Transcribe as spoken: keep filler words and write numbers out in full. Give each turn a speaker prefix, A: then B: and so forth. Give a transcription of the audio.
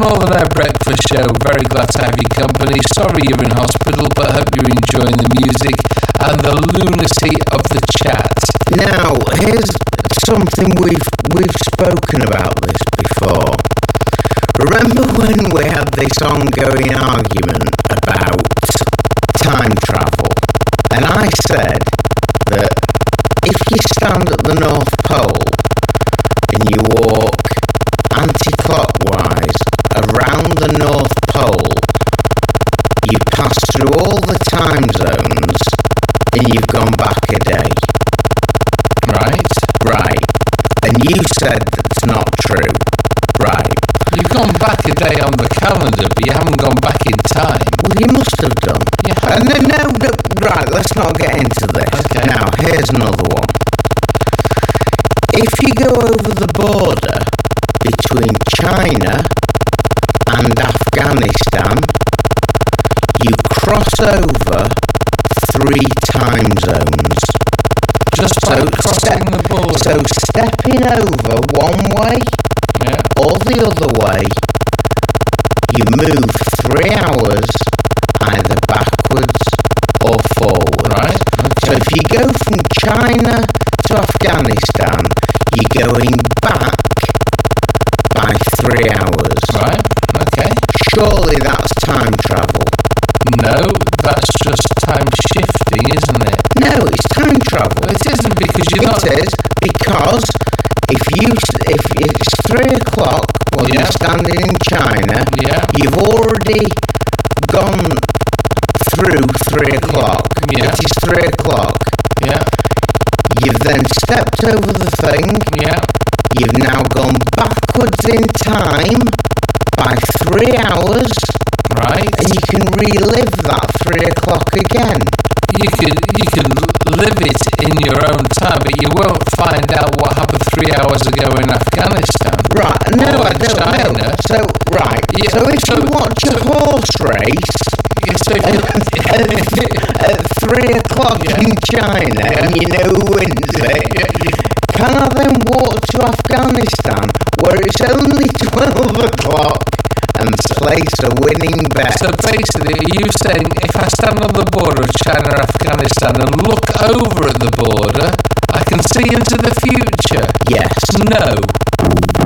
A: Northern Air Breakfast Show. Very glad to have your company. Sorry you're in hospital, but hope you're enjoying the music and the lunacy of the chat.
B: Now, here's something we've we've spoken about this before. Remember when we had this ongoing argument about time travel? And I said that if you stand at the North Pole and you walk anti-clockwise around the North Pole, you pass through all the time zones and you've gone back a day.
A: Right?
B: Right. And you said that's not true. Right.
A: You've gone back a day on the calendar, but you haven't gone back in time.
B: Well, you must have done.
A: You
B: Uh, no, no, no, right, let's not get into this.
A: Okay.
B: Now, here's another one. If you go over the border between China and Afghanistan, you cross over three time zones.
A: Just by
B: So
A: crossing
B: step-
A: the border.
B: So stepping over one way
A: yeah.
B: or the other way, you move three hours either backwards or forward.
A: Right.
B: So
A: Okay.
B: if you go from China to Afghanistan, you're going back by three hours.
A: Right. Okay.
B: Surely that's time travel.
A: No, that's just time shifting, isn't it?
B: No, it's time travel.
A: Well, it isn't because you're not.
B: It is because if you if it's three o'clock while
A: Yeah.
B: you're standing in China,
A: Yeah.
B: you've already gone through three o'clock.
A: Yeah.
B: It is three o'clock.
A: Yeah.
B: You've then stepped over the thing.
A: Yeah.
B: You've now gone backwards in time by three hours,
A: Right.
B: and you can relive that three o'clock again.
A: You can you can live it in your own time, but you won't find out what happened three hours ago in Afghanistan.
B: Right? No,
A: Or
B: I don't
A: China.
B: know. So right.
A: Yeah,
B: So if
A: so-
B: you watch a horse race
A: Yeah, so if you,
B: at three o'clock
A: Yeah.
B: in China
A: Yeah.
B: and you know who wins it,
A: yeah, yeah.
B: can I then walk to Afghanistan where it's only twelve o'clock and place a winning bet?
A: So basically, are you saying if I stand on the border of China and Afghanistan and look over at the border, I can see into the future?
B: Yes.
A: No.